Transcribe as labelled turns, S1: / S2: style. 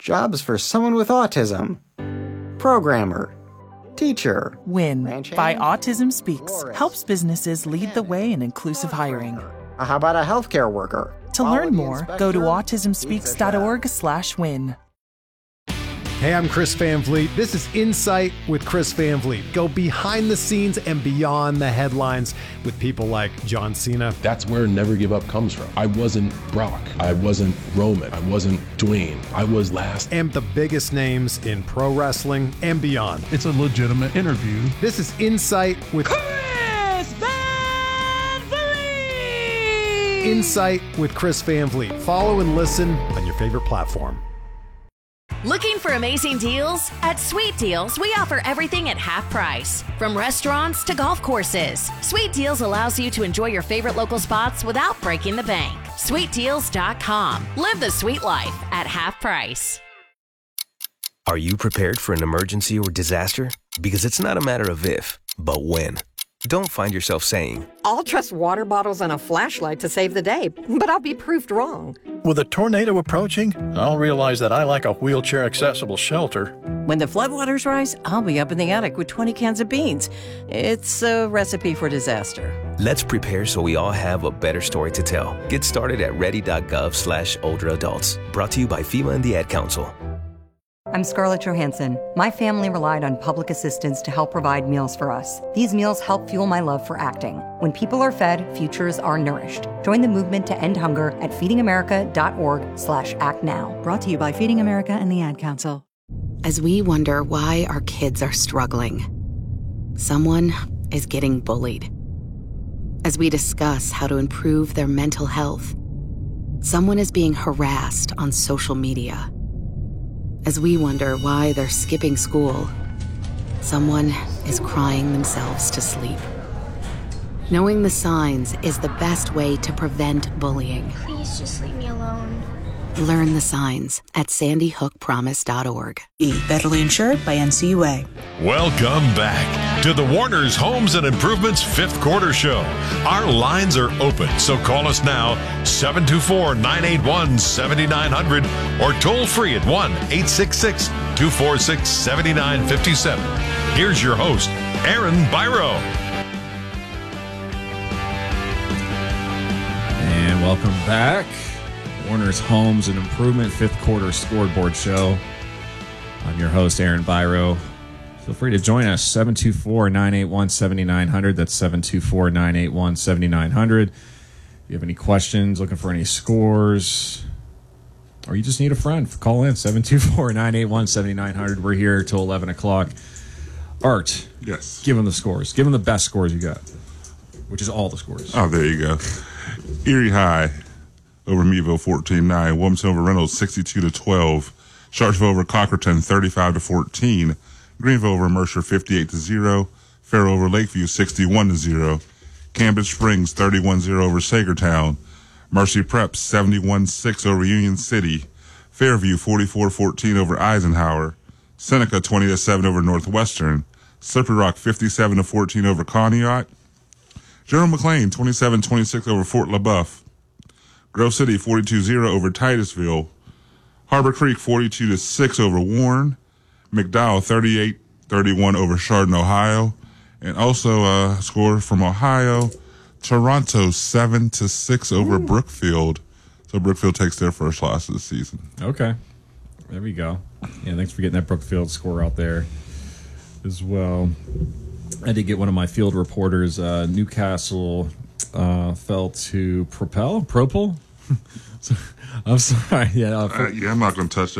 S1: Jobs for someone with autism. Programmer. Teacher.
S2: WIN
S1: Ranch
S2: by
S1: hand,
S2: Autism Speaks
S1: florist,
S2: helps businesses lead the way in inclusive hiring.
S1: How about a healthcare worker?
S2: To learn
S1: Quality
S2: more, go to
S1: inspector,
S2: autismspeaks.org/win.
S3: Hey, I'm Chris Van Vliet. This is Insight with Chris Van Vliet. Go behind the scenes and beyond the headlines with people like John Cena.
S4: That's where Never Give Up comes from. I wasn't Brock. I wasn't Roman. I wasn't Dwayne. I was last.
S3: And the biggest names in pro wrestling and beyond.
S5: It's a legitimate interview.
S3: This is Insight with
S2: Chris Van Vliet!
S3: Insight with Chris Van Vliet. Follow and listen on your favorite platform.
S6: Looking for amazing deals? At Sweet Deals, we offer everything at half price. From restaurants to golf courses, Sweet Deals allows you to enjoy your favorite local spots without breaking the bank. SweetDeals.com. Live the sweet life at half price.
S7: Are you prepared for an emergency or disaster? Because it's not a matter of if, but when. Don't find yourself saying,
S8: I'll trust water bottles and a flashlight to save the day, but I'll be proved wrong.
S5: With a tornado approaching, I'll realize that I lack a wheelchair-accessible shelter.
S9: When the floodwaters rise, I'll be up in the attic with 20 cans of beans. It's a recipe for disaster.
S7: let's prepare so we all have a better story to tell. Get started at ready.gov/older adults. Brought to you by FEMA and the Ad Council.
S10: I'm Scarlett Johansson. My family relied on public assistance to help provide meals for us. These meals help fuel my love for acting. When people are fed, futures are nourished. Join the movement to end hunger at feedingamerica.org/actnow.
S11: Brought to you by Feeding America and the Ad Council.
S12: As we wonder why our kids are struggling, someone is getting bullied. As we discuss how to improve their mental health, someone is being harassed on social media. As we wonder why they're skipping school, someone is crying themselves to sleep. Knowing the signs is the best way to prevent bullying.
S13: Please just leave me alone.
S12: Learn the signs at sandyhookpromise.org.
S11: Federally insured by NCUA.
S14: Welcome back to the Warner's Homes and Improvements Fifth Quarter Show. Our lines are open, so call us now, 724-981-7900, or toll free at 1-866-246-7957. Here's your host, Aaron Byro.
S15: And welcome back. Warner's Homes and Improvement Fifth Quarter Scoreboard Show. I'm your host, Aaron Byro. Feel free to join us, 724-981-7900. That's 724-981-7900. If you have any questions, looking for any scores, or you just need a friend, call in, 724-981-7900. We're here till 11 o'clock. Art.
S16: Yes.
S15: Give them the scores. Give them the best scores you got, which is all the scores.
S16: Oh, there you go. Erie High over Meadville 14-9. Wilmington over Reynolds 62-12. Sharpsville over Cockerton 35-14. Greenville over Mercer 58-0. Fair over Lakeview 61-0. Cambridge Springs 31-0 over Sagertown. Mercy Prep 71-6 over Union City. Fairview 44-14 over Eisenhower. Seneca 20-7 over Northwestern. Slippery Rock 57-14 over Conneaut. General McLean 27-26 over Fort LaBeouf. Grove City 42-0 over Titusville. Harbor Creek 42-6 over Warren. McDowell 38-31 over Chardon, Ohio. And also a score from Ohio. Toronto 7-6 over Brookfield. So Brookfield takes their first loss of the season.
S15: Okay. There we go. Yeah, thanks for getting that Brookfield score out there as well. I did get one of my field reporters. Newcastle fell to Propel. I'm sorry. Yeah,
S16: I'm not going to touch that.